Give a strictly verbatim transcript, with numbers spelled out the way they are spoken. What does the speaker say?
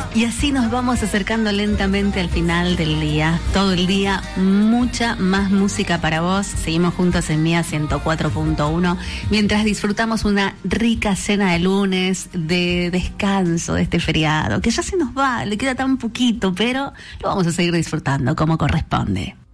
Y así nos vamos acercando lentamente al final del día. Todo el día, mucha más música para vos. Seguimos juntos en Mía ciento cuatro punto uno mientras disfrutamos una rica cena de lunes, de descanso de este feriado, que ya se nos va, le queda tan poquito, pero lo vamos a seguir disfrutando como corresponde.